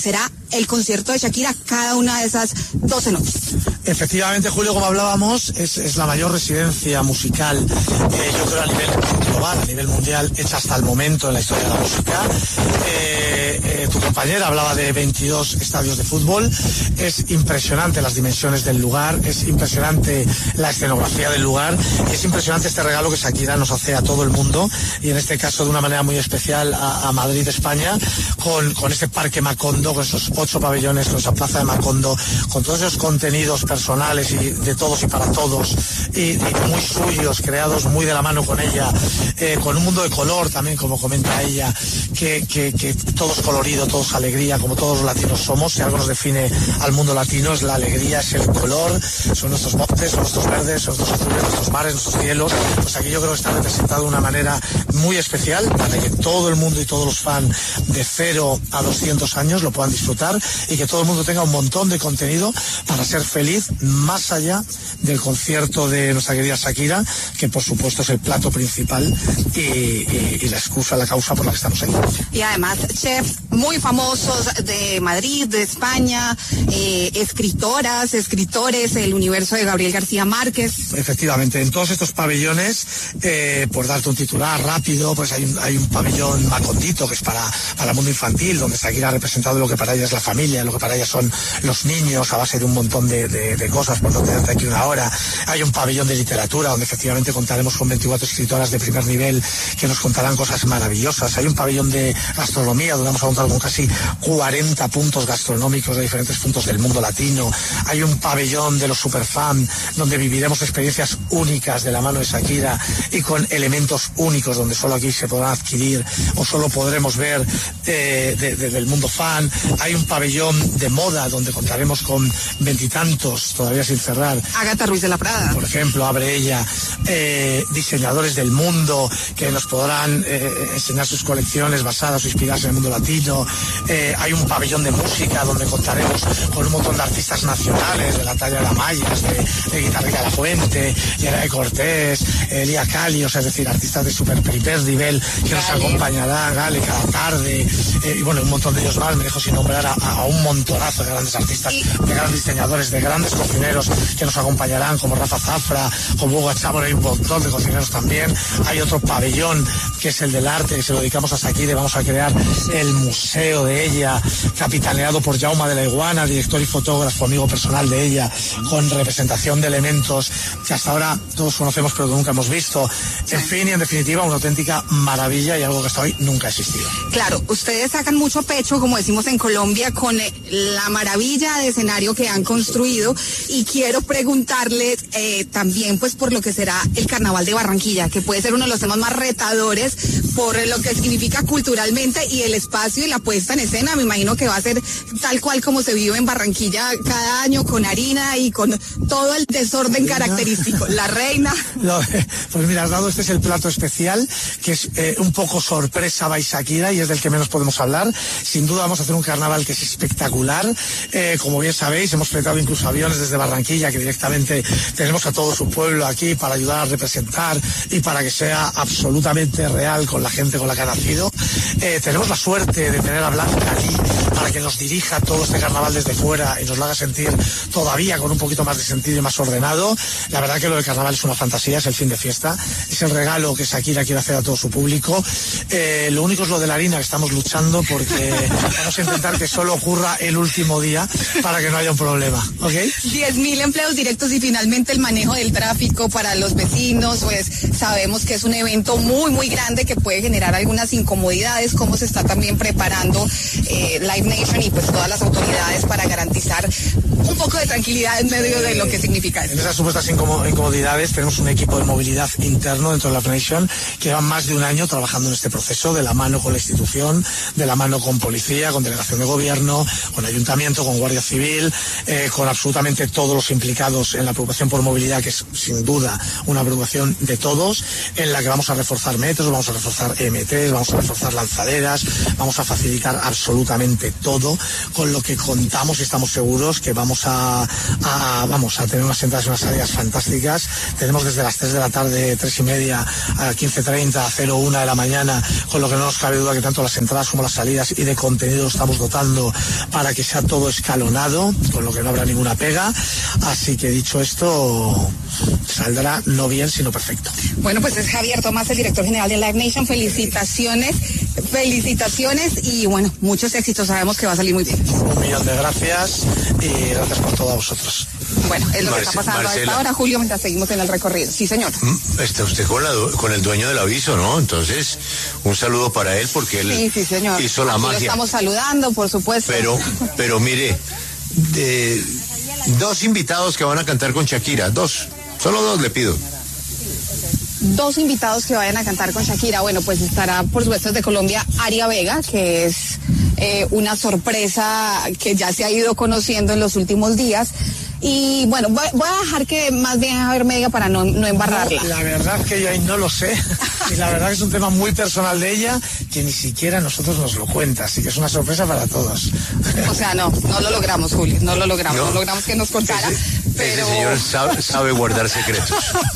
será el concierto de Shakira cada una de esas 12 noches. Efectivamente, Julio, como hablábamos, es la mayor residencia musical, yo creo a nivel global, a nivel mundial, hecha hasta el momento en la historia de la música. Tu compañera hablaba de 22 estadios de fútbol. Es impresionante las dimensiones del lugar, es impresionante la escenografía del lugar, y es impresionante este regalo que Shakira nos hace a todo el mundo, y en este caso de una manera muy especial a Madrid, España, con ese Parque Macondo, con esos 8 pabellones, con esa plaza de Macondo, con todos esos contenidos personales y de todos y para todos, y muy suyos, creados muy de la mano con ella, con un mundo de color también, como comenta ella, que todo es colorido, todo es alegría, como todos los latinos somos. Si algo nos define al mundo latino es la alegría, es el color, son nuestros montes, son nuestros verdes, son nuestros azules, nuestros mares, nuestros cielos. Pues aquí yo creo que está representado de una manera muy especial para que todo el mundo y todos los fans de 0 a 200 años lo puedan disfrutar, y que todo el mundo tenga un montón de contenido para ser feliz más allá del concierto de nuestra querida Shakira, que por supuesto es el plato principal y la excusa, la causa por la que estamos aquí. Y además chefs muy famosos de Madrid, de España, escritoras, escritores, el universo de Gabriel García Márquez. Efectivamente, en todos estos pabellones, por darte un titular rápido, pues hay un pabellón Macondito, que es para el mundo infantil, donde Shakira ha representado lo que para ella es la familia, lo que para ella son los niños, a base de un montón de cosas, por no tenerte aquí una hora. Hay un pabellón de literatura, donde efectivamente contaremos con 24 escritoras de primer nivel que nos contarán cosas maravillosas. Hay un pabellón de gastronomía, donde vamos a contar con casi 40 puntos gastronómicos de diferentes puntos del mundo latino. Hay un pabellón de los superfans, donde viviremos experiencias únicas de la mano de Shakira y con elementos únicos, donde solo aquí se podrán adquirir o solo podremos ver del mundo fan. Hay un pabellón de moda, donde contaremos con 20 y tantos, todavía sin cerrar. Agatha Ruiz de la Prada, por ejemplo, abre ella. Diseñadores del mundo que nos podrán enseñar sus colecciones basadas o inspiradas en el mundo latino. Hay un pabellón de música, donde contaremos con un montón de artistas nacionales de la talla de la Mayas, de Guitarrica de la Fuente, Yara de Cortés, Elia Cali, o sea, es decir, artistas de super primer nivel que nos acompañarán, Gale, cada tarde, y bueno, un montón de ellos más. Me dejo sin nombrar a un montonazo de grandes artistas, de grandes diseñadores, de grandes cocineros que nos acompañarán, como Rafa Zafra, como Hugo Chábora, y un montón de cocineros también. Hay otro pabellón que es el del arte, que se lo dedicamos a Shakira, y vamos a crear el museo de ella, capitaneado por Jaume de la Iguana, director y fotógrafo, amigo personal de ella, con representación de elementos que hasta ahora todos conocemos pero que nunca hemos visto. En fin, y en definitiva, una auténtica maravilla, y algo que hasta hoy nunca ha existido. Claro, ustedes sacan mucho pecho, como decimos en Colombia, con la maravilla de escenario que han construido, y quiero preguntarles también pues por lo que será el Carnaval de Barranquilla, que puede ser uno de los temas más retadores por lo que significa culturalmente, y el espacio y la puesta en escena. Me imagino que va a ser tal cual como se vive en Barranquilla cada año, con harina y con todo el desorden característico. La reina. Pues mira, has dado, este es el plato especial, que es un poco sorpresa by Shakira, y es del que menos podemos hablar. Sin duda vamos a hacer un carnaval que es espectacular. Como bien sabéis, hemos fletado incluso aviones desde Barranquilla, que directamente tenemos a todo su pueblo aquí para ayudar a representar y para que sea absolutamente real con la gente con la que ha nacido. Tenemos la suerte de tener a Blanca allí para que nos dirija todo este carnaval desde fuera y nos lo haga sentir todavía con un poquito más de sentido y más ordenado. La verdad que lo del carnaval es una fantasía, es el fin de fiesta, es el regalo que Shakira quiere hacer a todo su público. Lo único es lo de la harina, que estamos luchando, porque vamos a intentar que solo ocurra el último día para que no haya un problema, ¿ok? 10.000 empleos directos, y finalmente el manejo del tráfico para los vecinos. Pues sabemos que es un evento muy, muy grande que puede generar algunas incomodidades. ¿Cómo se está también preparando Live Nation y pues todas las autoridades para garantizar un poco de tranquilidad en medio de lo que significa esto? En esas supuestas incomodidades tenemos un equipo de movilidad interno dentro de Live Nation que lleva más de un año trabajando en este proceso, de la mano con la institución, de la mano con policía, con delegación de gobierno, con ayuntamiento, con guardia civil, con absolutamente todos los implicados en la preocupación por movilidad, que es sin duda una preocupación de todos, en la que vamos a reforzar metros, vamos a reforzar MTs, vamos a reforzar lanzaderas, vamos a facilitar absolutamente todo, con lo que contamos y estamos seguros que vamos a tener unas entradas y unas salidas fantásticas. Tenemos desde las 3 de la tarde, 3:30 a 15:30, a 01 de la mañana, con lo que no nos cabe duda que tanto las entradas como las salidas y de contenido estamos dotando para que sea todo escalonado, con lo que no habrá ninguna pega. Así que dicho esto, saldrá no bien sino perfecto. Bueno, pues es Javier Tomás, el director general de Live Nation. Felicitaciones y bueno, muchos éxitos, sabemos que va a salir muy bien. 1.000.000 de gracias y gracias por todo a vosotros. Bueno, es lo que está pasando a esta hora, Julio, mientras seguimos en el recorrido. Sí, señor. Está usted con el dueño del aviso, ¿no? Entonces, un saludo para él porque él sí, señor. Hizo la magia. Lo estamos saludando, por supuesto. Pero mire, 2 invitados que van a cantar con Shakira, solo 2 le pido. 2 invitados que vayan a cantar con Shakira. Bueno, pues estará, por supuesto, desde Colombia, Aria Vega, que es una sorpresa que ya se ha ido conociendo en los últimos días. Y bueno, voy a dejar que más bien Javier me diga para no embarrarla. No, la verdad es que yo ahí no lo sé. Y la verdad que es un tema muy personal de ella que ni siquiera a nosotros nos lo cuenta. Así que es una sorpresa para todos. O sea, no lo logramos, Julio. No logramos que nos contara. Pero... Ese señor sabe guardar secretos.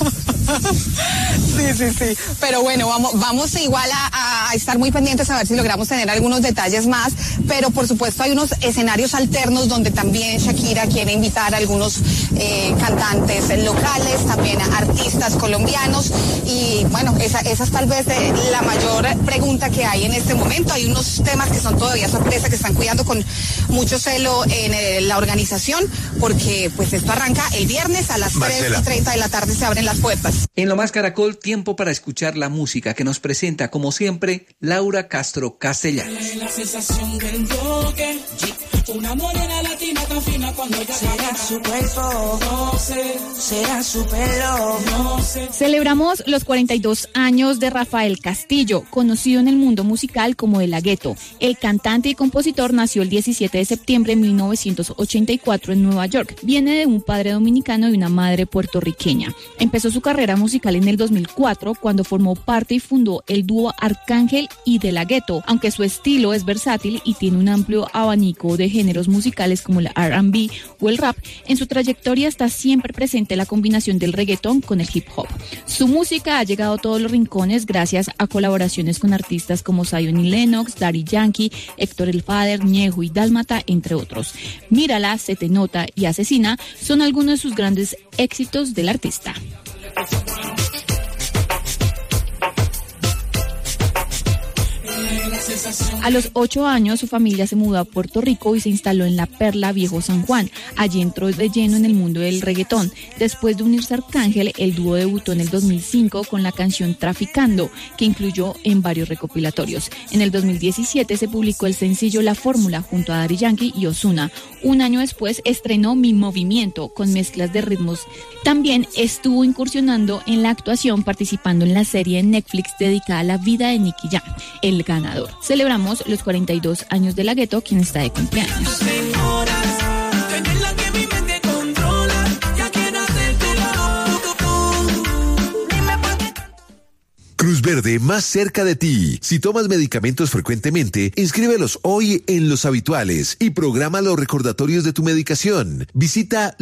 Sí. Pero bueno, vamos igual a estar muy pendientes a ver si logramos tener algunos detalles más. Pero por supuesto hay unos escenarios alternos donde también Shakira quiere invitar a algunos cantantes locales, también a artistas colombianos. Y bueno, esa es tal vez la mayor pregunta que hay en este momento. Hay unos temas que son todavía sorpresa, que están cuidando con mucho celo en la organización, porque pues esto arranca el viernes a las 3:30 de la tarde, se abren las puertas. En Lo Más Caracol, tiempo para escuchar la música que nos presenta, como siempre, Laura Castro Castellanos. La sensación del toque, una morena latina tan fina cuando ella será su cuerpo, no sé, será su pelo, no sé. Celebramos los 42 años de Rafael Castillo, conocido en el mundo musical como De La Ghetto. El cantante y compositor nació el 17 de septiembre de 1984 en Nueva York. Viene de un padre dominicano y una madre puertorriqueña. Empezó su carrera musical en el 2004 cuando formó parte y fundó el dúo Arcángel y De La Ghetto, aunque su estilo es versátil y tiene un amplio abanico de géneros musicales como el R&B o el rap. En su trayectoria está siempre presente la combinación del reggaetón con el hip hop. Su música ha llegado a todos los rincones gracias a colaboraciones con artistas como Zion y Lennox, Daddy Yankee, Héctor el Father, Ñejo y Dálmata, entre otros. Mírala, Se Te Nota y Asesina son algunos de sus grandes éxitos del artista. A los 8 años, su familia se mudó a Puerto Rico y se instaló en La Perla, Viejo San Juan. Allí entró de lleno en el mundo del reggaetón. Después de unirse a Arcángel, el dúo debutó en el 2005 con la canción Traficando, que incluyó en varios recopilatorios. En el 2017 se publicó el sencillo La Fórmula junto a Daddy Yankee y Ozuna. Un año después estrenó Mi Movimiento, con mezclas de ritmos. También estuvo incursionando en la actuación, participando en la serie en Netflix dedicada a la vida de Nicky Jam, El Ganador. Celebramos los 42 años de La Ghetto, quien está de cumpleaños. Cruz Verde, más cerca de ti. Si tomas medicamentos frecuentemente, inscríbelos hoy en Los Habituales y programa los recordatorios de tu medicación. Visita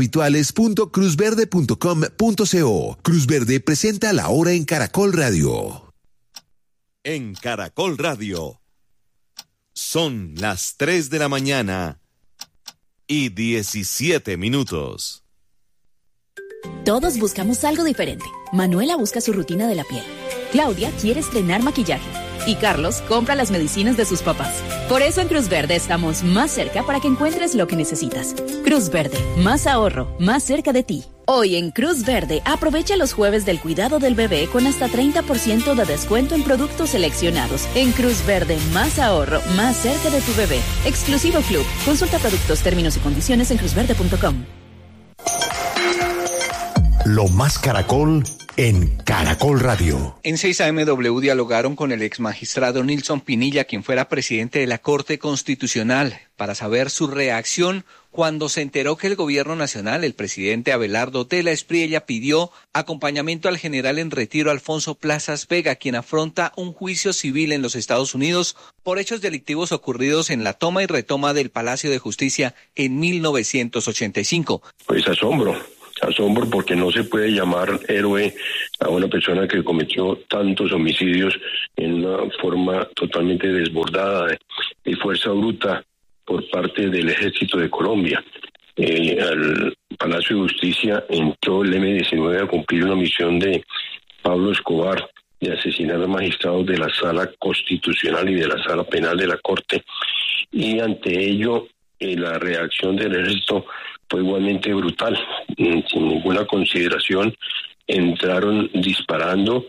loshabituales.cruzverde.com.co. Cruz Verde presenta La Hora en Caracol Radio. En Caracol Radio. Son las 3 de la mañana y 17 minutos. Todos buscamos algo diferente. Manuela busca su rutina de la piel. Claudia quiere estrenar maquillaje. Y Carlos compra las medicinas de sus papás. Por eso en Cruz Verde estamos más cerca para que encuentres lo que necesitas. Cruz Verde, más ahorro, más cerca de ti. Hoy en Cruz Verde, aprovecha los jueves del cuidado del bebé con hasta 30% de descuento en productos seleccionados. En Cruz Verde, más ahorro, más cerca de tu bebé. Exclusivo Club. Consulta productos, términos y condiciones en cruzverde.com. Lo Más Caracol en Caracol Radio. En 6 AMW dialogaron con el ex magistrado Nilson Pinilla, quien fuera presidente de la Corte Constitucional, para saber su reacción cuando se enteró que el gobierno nacional, el presidente Abelardo de la Espriella, pidió acompañamiento al general en retiro Alfonso Plazas Vega, quien afronta un juicio civil en los Estados Unidos por hechos delictivos ocurridos en la toma y retoma del Palacio de Justicia en 1985. Pues asombro porque no se puede llamar héroe a una persona que cometió tantos homicidios en una forma totalmente desbordada de fuerza bruta por parte del Ejército de Colombia. Al Palacio de Justicia entró el M-19 a cumplir una misión de Pablo Escobar de asesinar a magistrados de la Sala Constitucional y de la Sala Penal de la Corte, y ante ello la reacción del Ejército fue igualmente brutal. Sin ninguna consideración entraron disparando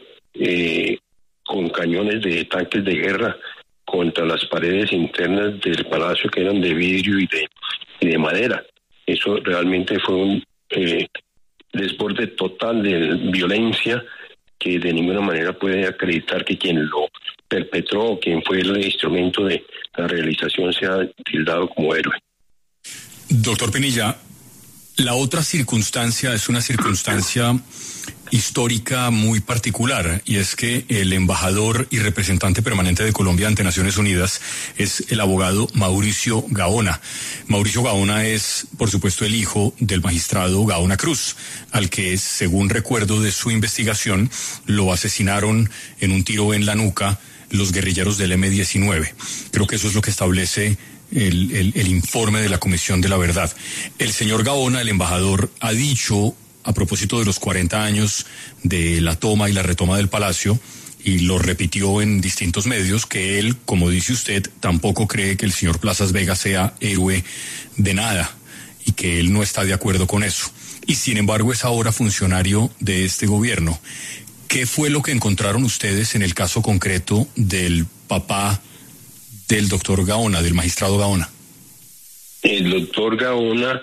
con cañones de tanques de guerra contra las paredes internas del palacio, que eran de vidrio y de madera. Eso realmente fue un desborde total de violencia que de ninguna manera puede acreditar que quien lo perpetró o quien fue el instrumento de la realización sea tildado como héroe. Doctor Pinilla, la otra circunstancia es una circunstancia histórica muy particular, y es que el embajador y representante permanente de Colombia ante Naciones Unidas es el abogado Mauricio Gaona. Mauricio Gaona es, por supuesto, el hijo del magistrado Gaona Cruz, al que, según recuerdo de su investigación, lo asesinaron en un tiro en la nuca los guerrilleros del M-19. Creo que eso es lo que establece el informe de la Comisión de la Verdad. El señor Gaona, el embajador, ha dicho, a propósito de los 40 años de la toma y la retoma del Palacio, y lo repitió en distintos medios, que él, como dice usted, tampoco cree que el señor Plazas Vega sea héroe de nada, y que él no está de acuerdo con eso. Y sin embargo es ahora funcionario de este gobierno. ¿Qué fue lo que encontraron ustedes en el caso concreto del papá del doctor Gaona, del magistrado Gaona? El doctor Gaona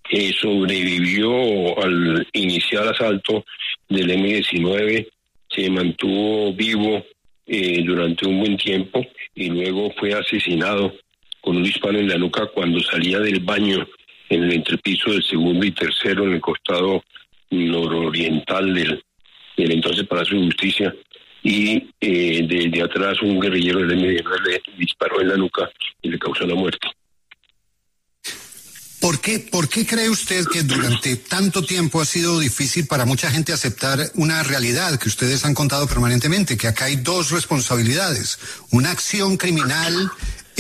sobrevivió al inicial asalto del M-19, se mantuvo vivo durante un buen tiempo y luego fue asesinado con un disparo en la nuca cuando salía del baño en el entrepiso del segundo y tercero en el costado nororiental del entonces Palacio de Justicia, y desde atrás un guerrillero del M-19 le disparó en la nuca y le causó la muerte. ¿Por qué cree usted que durante tanto tiempo ha sido difícil para mucha gente aceptar una realidad que ustedes han contado permanentemente, que acá hay dos responsabilidades? Una acción criminal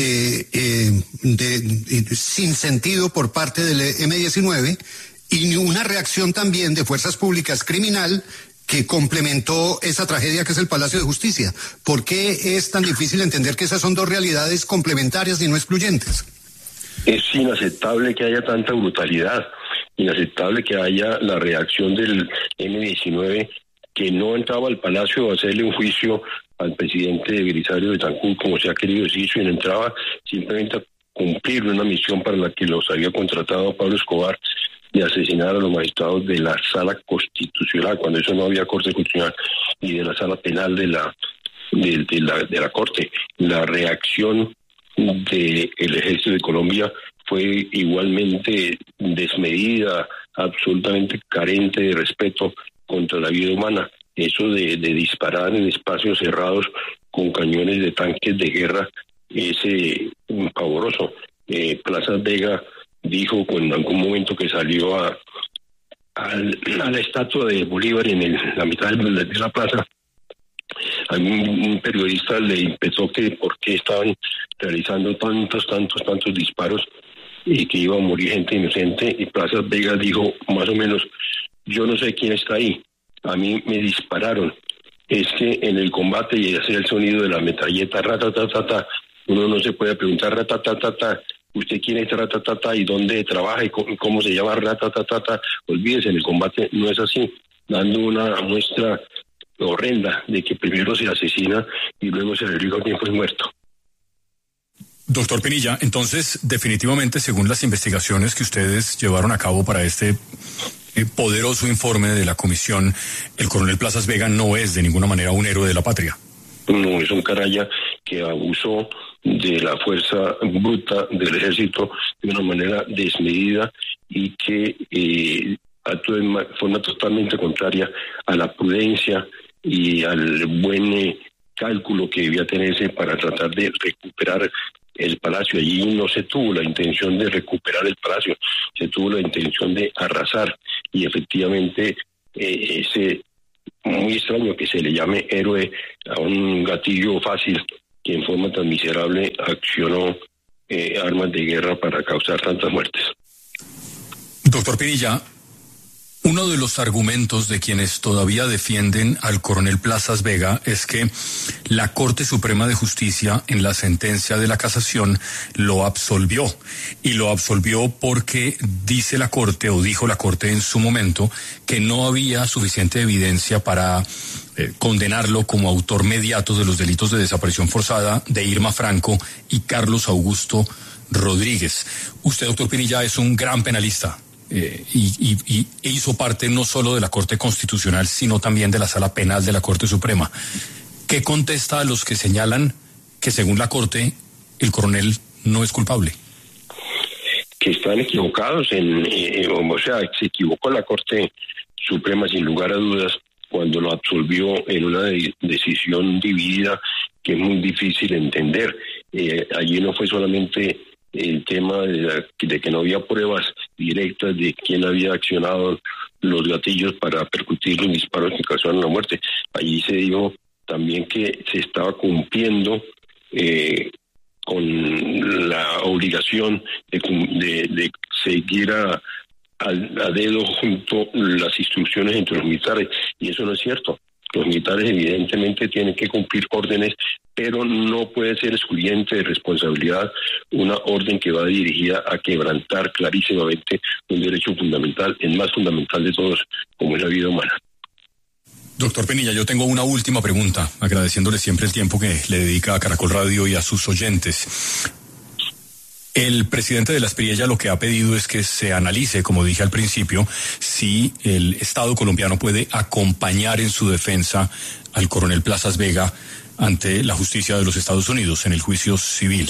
sin sentido por parte del M-19 y una reacción también de fuerzas públicas criminal que complementó esa tragedia que es el Palacio de Justicia. ¿Por qué es tan difícil entender que esas son dos realidades complementarias y no excluyentes? Es inaceptable que haya tanta brutalidad, inaceptable que haya la reacción del M-19, que no entraba al Palacio a hacerle un juicio al presidente Belisario Betancur, como se ha querido decir, sino entraba simplemente a cumplir una misión para la que los había contratado a Pablo Escobar, de asesinar a los magistrados de la Sala Constitucional, cuando eso no había Corte Constitucional, y de la Sala Penal de la Corte. La reacción del Ejército de Colombia fue igualmente desmedida, absolutamente carente de respeto contra la vida humana. Eso de disparar en espacios cerrados con cañones de tanques de guerra es pavoroso. Plazas Vega dijo en algún momento que salió a la estatua de Bolívar en la mitad de la plaza. A un periodista le impetó que por qué estaban realizando tantos disparos y que iba a morir gente inocente, y Plazas Vega dijo más o menos: yo no sé quién está ahí, a mí me dispararon. Es que en el combate, y hacer el sonido de la metralleta, ratatatata, uno no se puede preguntar ratatatata, usted quién es ratatata y dónde trabaja y cómo se llama ratatatata. Olvídese, en el combate no es así, dando una muestra horrenda de que primero se asesina y luego se averigua quién fue muerto. Doctor Pinilla, entonces definitivamente, según las investigaciones que ustedes llevaron a cabo para este poderoso informe de la comisión, el coronel Plazas Vega no es de ninguna manera un héroe de la patria. No, es un canalla que abusó de la fuerza bruta del ejército de una manera desmedida y que actuó de forma totalmente contraria a la prudencia y al buen cálculo que debía tenerse para tratar de recuperar el palacio. Allí no se tuvo la intención de recuperar el palacio, se tuvo la intención de arrasar, y efectivamente ese muy extraño que se le llame héroe a un gatillo fácil que en forma tan miserable accionó armas de guerra para causar tantas muertes. Doctor Pinilla, uno de los argumentos de quienes todavía defienden al coronel Plazas Vega es que la Corte Suprema de Justicia en la sentencia de la casación lo absolvió, y lo absolvió porque dice la Corte, o dijo la Corte en su momento, que no había suficiente evidencia para condenarlo como autor mediato de los delitos de desaparición forzada de Irma Franco y Carlos Augusto Rodríguez. Usted, doctor Pinilla, es un gran penalista. Y hizo parte no solo de la Corte Constitucional, sino también de la Sala Penal de la Corte Suprema. ¿Qué contesta a los que señalan que, según la Corte, el coronel no es culpable? Que están equivocados, o sea, se equivocó la Corte Suprema sin lugar a dudas cuando lo absolvió en una decisión dividida que es muy difícil de entender. Allí no fue solamente el tema de que no había pruebas directas de quién había accionado los gatillos para percutir los disparos que causaron la muerte. Allí se dijo también que se estaba cumpliendo con la obligación de seguir a dedo junto las instrucciones entre los militares, y eso no es cierto. Los militares evidentemente tienen que cumplir órdenes, pero no puede ser excluyente de responsabilidad una orden que va dirigida a quebrantar clarísimamente un derecho fundamental, el más fundamental de todos, como es la vida humana. Doctor Pinilla, yo tengo una última pregunta, agradeciéndole siempre el tiempo que le dedica a Caracol Radio y a sus oyentes. El presidente de la Espriella lo que ha pedido es que se analice, como dije al principio, si el Estado colombiano puede acompañar en su defensa al coronel Plazas Vega ante la justicia de los Estados Unidos en el juicio civil.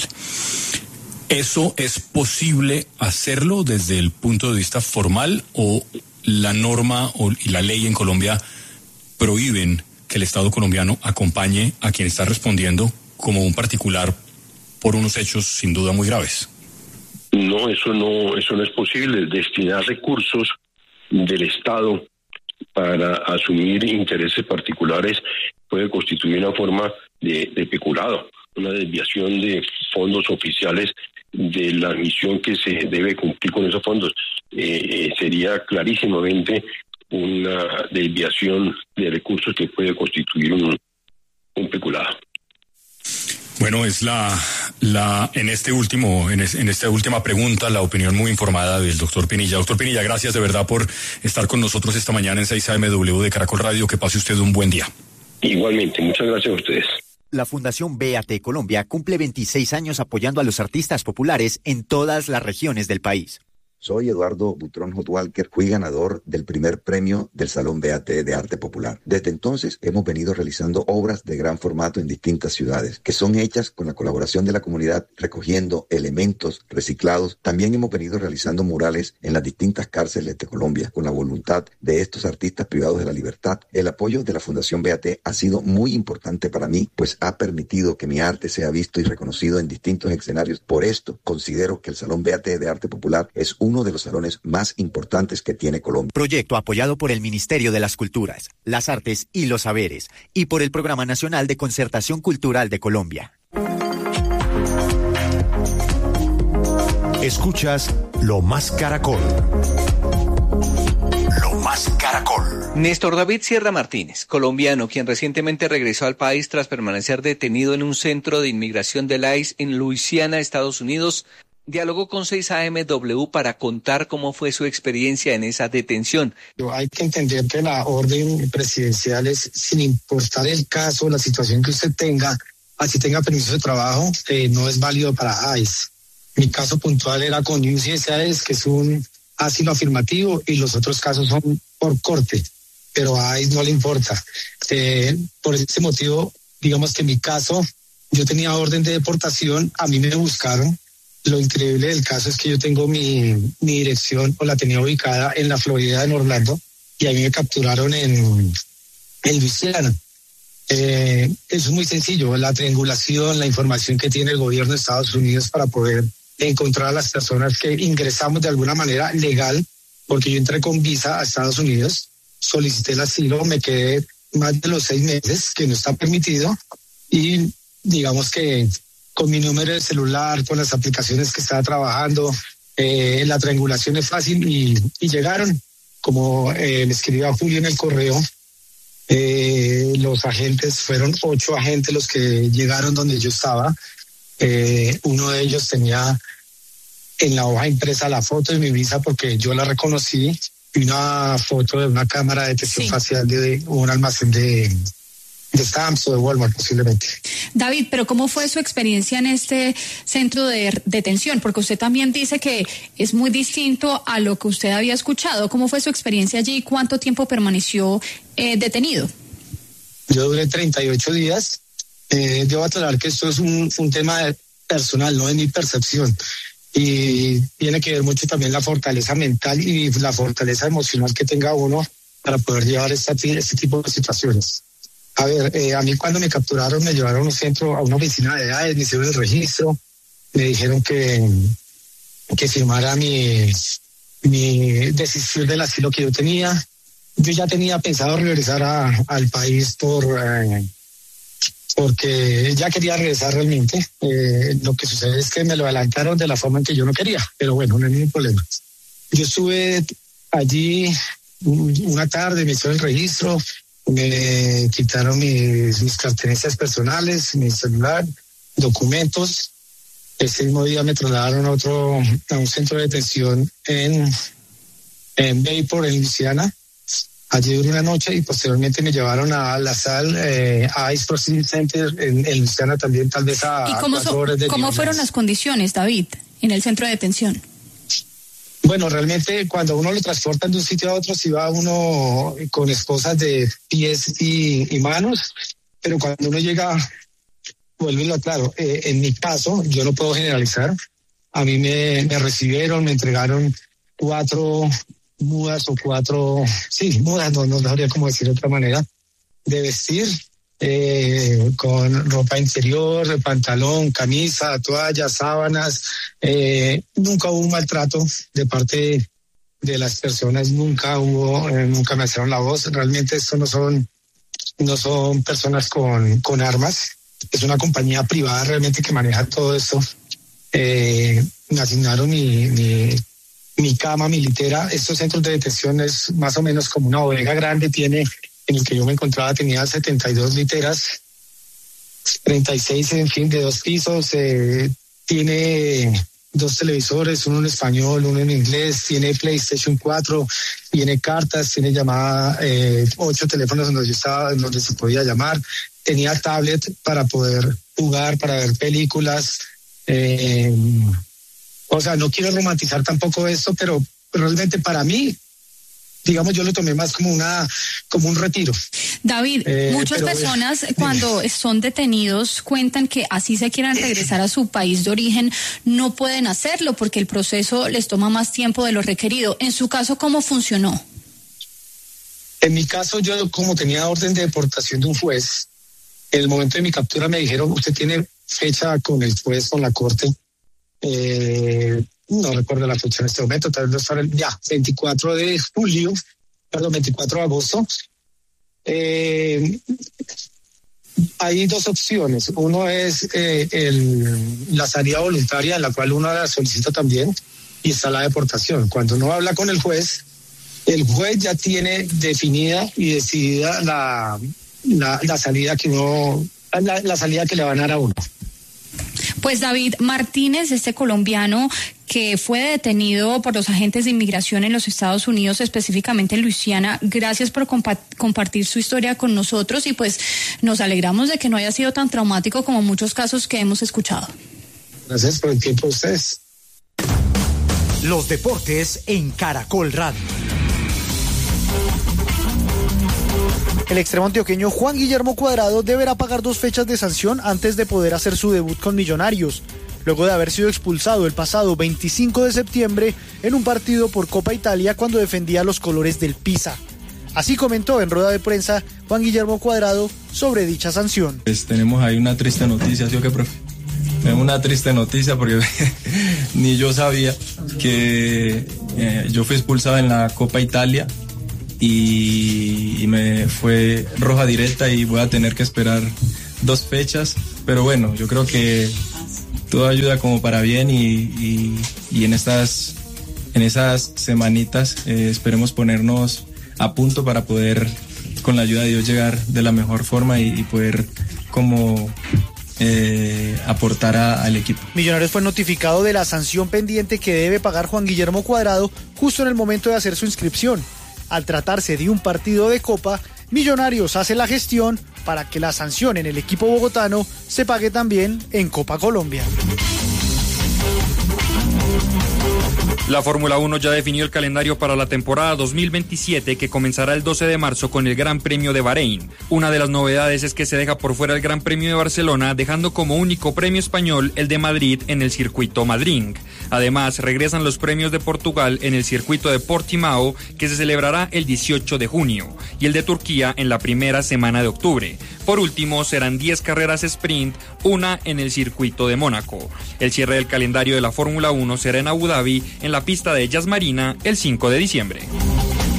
¿Eso es posible hacerlo desde el punto de vista formal, o la norma y la ley en Colombia prohíben que el Estado colombiano acompañe a quien está respondiendo como un particular por unos hechos sin duda muy graves? No, eso no es posible. Destinar recursos del Estado para asumir intereses particulares puede constituir una forma de peculado, una desviación de fondos oficiales de la misión que se debe cumplir con esos fondos. Sería clarísimamente una desviación de recursos que puede constituir un peculado. Bueno, es en esta última pregunta, la opinión muy informada del doctor Pinilla. Doctor Pinilla, gracias de verdad por estar con nosotros esta mañana en 6am de Caracol Radio. Que pase usted un buen día. Igualmente, muchas gracias a ustedes. La Fundación BAT Colombia cumple 26 años apoyando a los artistas populares en todas las regiones del país. Soy Eduardo Butrón Hotwalker, fui ganador del primer premio del Salón BAT de Arte Popular. Desde entonces hemos venido realizando obras de gran formato en distintas ciudades, que son hechas con la colaboración de la comunidad, recogiendo elementos reciclados. También hemos venido realizando murales en las distintas cárceles de Colombia, con la voluntad de estos artistas privados de la libertad. El apoyo de la Fundación BAT ha sido muy importante para mí, pues ha permitido que mi arte sea visto y reconocido en distintos escenarios. Por esto, considero que el Salón BAT de Arte Popular es uno de los salones más importantes que tiene Colombia. Proyecto apoyado por el Ministerio de las Culturas, las Artes y los Saberes y por el Programa Nacional de Concertación Cultural de Colombia. Escuchas Lo Más Caracol. Lo Más Caracol. Néstor David Sierra Martínez, colombiano, quien recientemente regresó al país tras permanecer detenido en un centro de inmigración del ICE en Luisiana, Estados Unidos, dialogó con 6AMW para contar cómo fue su experiencia en esa detención. Hay que entender que la orden presidencial es, sin importar el caso, la situación que usted tenga, así tenga permiso de trabajo, no es válido para ICE. Mi caso puntual era con UCSIS, que es un asilo afirmativo y los otros casos son por corte, pero a ICE no le importa. Por ese motivo, digamos que en mi caso, yo tenía orden de deportación, a mí me buscaron. Lo increíble del caso es que yo tengo mi dirección, o la tenía ubicada en la Florida, en Orlando, y a mí me capturaron en Luisiana. Es muy sencillo, la triangulación, la información que tiene el gobierno de Estados Unidos para poder encontrar a las personas que ingresamos de alguna manera legal, porque yo entré con visa a Estados Unidos, solicité el asilo, me quedé más de los 6 meses, que no está permitido, y digamos que con mi número de celular, con las aplicaciones que estaba trabajando, la triangulación es fácil y llegaron, como le escribí a Julio en el correo, los agentes, fueron 8 agentes los que llegaron donde yo estaba. Uno de ellos tenía en la hoja impresa la foto de mi visa porque yo la reconocí, y una foto de una cámara de detección facial de un almacén de Stamps o de Walmart posiblemente. David, pero ¿cómo fue su experiencia en este centro de detención? Porque usted también dice que es muy distinto a lo que usted había escuchado. ¿Cómo fue su experiencia allí y cuánto tiempo permaneció detenido? Yo duré 38 días. Debo aclarar que esto es un tema personal, no es mi percepción. Y tiene que ver mucho también la fortaleza mental y la fortaleza emocional que tenga uno para poder llevar este tipo de situaciones. A ver, a mí cuando me capturaron me llevaron a un centro, a una oficina de edades, me hicieron el registro, me dijeron que firmara mi desistir del asilo que yo tenía. Yo ya tenía pensado regresar al país porque ya quería regresar realmente. Lo que sucede es que me lo adelantaron de la forma en que yo no quería, pero bueno, no hay ningún problema. Yo estuve allí una tarde, me hicieron el registro, me quitaron mis pertenencias personales, mi celular, documentos. Ese mismo día me trasladaron a un centro de detención en Bayport, en Luisiana. Allí duré una noche y posteriormente me llevaron a la SAL, a ICE Processing Center en Luisiana también, tal vez a 4 horas de ¿Cómo fueron las condiciones, David, en el centro de detención? Bueno, realmente cuando uno lo transportan de un sitio a otro, sí va uno con esposas de pies y manos, pero cuando uno llega, vuelvo y lo aclaro, en mi caso, yo no puedo generalizar. A mí me recibieron, me entregaron 4 mudas o 4, mudas, no sabría cómo decir de otra manera, de vestir, con ropa interior, pantalón, camisa, toalla, sábanas. Nunca hubo un maltrato de parte de las personas, nunca me alzaron la voz. Realmente esto no son personas con armas, es una compañía privada realmente que maneja todo esto. Me asignaron mi cama, mi litera. Estos centros de detención es más o menos como una bodega grande, en el que yo me encontraba tenía 72 literas, 36 en fin de 2 pisos, tiene 2 televisores, uno en español, uno en inglés, tiene PlayStation 4, tiene cartas, tiene llamada, 8 teléfonos donde se podía llamar, tenía tablet para poder jugar, para ver películas. O sea, no quiero romantizar tampoco esto, pero realmente para mí, digamos, yo lo tomé más como un retiro. David, muchas personas cuando son detenidos cuentan que así se quieran regresar a su país de origen, no pueden hacerlo porque el proceso les toma más tiempo de lo requerido. En su caso, ¿cómo funcionó? En mi caso, yo como tenía orden de deportación de un juez, en el momento de mi captura me dijeron, usted tiene fecha con el juez, con la corte. No recuerdo la fecha en este momento, tal vez ya, 24 de agosto. Hay 2 opciones. Uno es la salida voluntaria, en la cual uno la solicita también, y está la deportación. Cuando uno habla con el juez ya tiene definida y decidida la salida que la salida que le van a dar a uno. Pues David Martínez, este colombiano que fue detenido por los agentes de inmigración en los Estados Unidos, específicamente en Luisiana, gracias por compartir su historia con nosotros y pues nos alegramos de que no haya sido tan traumático como muchos casos que hemos escuchado. Gracias por el tiempo de ustedes. Los deportes en Caracol Radio. El extremo antioqueño Juan Guillermo Cuadrado deberá pagar 2 fechas de sanción antes de poder hacer su debut con Millonarios, luego de haber sido expulsado el pasado 25 de septiembre en un partido por Copa Italia cuando defendía los colores del Pisa. Así comentó en rueda de prensa Juan Guillermo Cuadrado sobre dicha sanción. Pues tenemos ahí una triste noticia, ¿sí o qué, profe? Una triste noticia porque ni yo sabía que yo fui expulsado en la Copa Italia y me fue roja directa y voy a tener que esperar 2 fechas, pero bueno, yo creo que todo ayuda como para bien y en esas semanitas esperemos ponernos a punto para poder, con la ayuda de Dios, llegar de la mejor forma y poder como aportar al equipo. Millonarios fue notificado de la sanción pendiente que debe pagar Juan Guillermo Cuadrado justo en el momento de hacer su inscripción. Al tratarse de un partido de Copa, Millonarios hace la gestión para que la sanción en el equipo bogotano se pague también en Copa Colombia. La Fórmula 1 ya definió el calendario para la temporada 2027 que comenzará el 12 de marzo con el Gran Premio de Bahrein. Una de las novedades es que se deja por fuera el Gran Premio de Barcelona, dejando como único premio español el de Madrid en el circuito Madrid. Además, regresan los premios de Portugal en el circuito de Portimao, que se celebrará el 18 de junio, y el de Turquía en la primera semana de octubre. Por último, serán 10 carreras sprint, una en el circuito de Mónaco. El cierre del calendario de la Fórmula 1 será en Abu Dhabi, en la pista de Yas Marina, el 5 de diciembre.